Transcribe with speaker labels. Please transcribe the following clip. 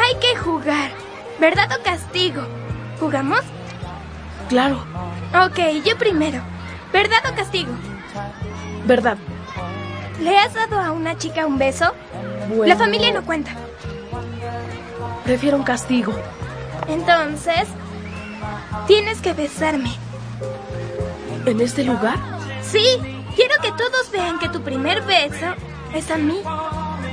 Speaker 1: Hay que jugar. ¿Verdad o castigo? ¿Jugamos?
Speaker 2: Claro.
Speaker 1: Ok, yo primero. ¿Verdad o castigo?
Speaker 2: Verdad.
Speaker 1: ¿Le has dado a una chica un beso?
Speaker 2: Bueno,
Speaker 1: La familia no cuenta.
Speaker 2: Prefiero un castigo.
Speaker 1: Entonces, tienes que besarme.
Speaker 2: ¿En este lugar?
Speaker 1: Sí, quiero que todos vean que tu primer beso es a mí.